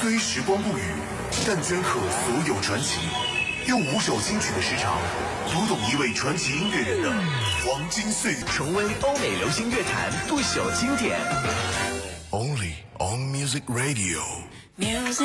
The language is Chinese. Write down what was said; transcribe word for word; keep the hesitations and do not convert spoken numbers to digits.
虽时光不语，但镌刻所有传奇。用五首金曲的时长，读懂一位传奇音乐人的黄金岁月， 重温欧美流行乐坛不朽经典。 Only on Music Radio。